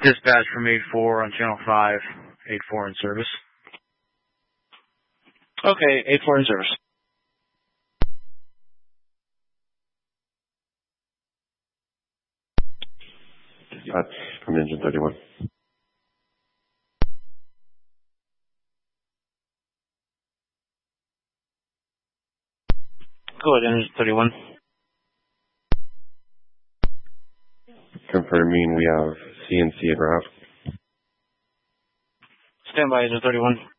Dispatch from 8-4 on Channel 5, 8-4 in service. Okay, 8-4 in service. Dispatch from Engine 31. Go ahead, Engine 31. Confirming we have CNC en route. Stand by, Engine 31.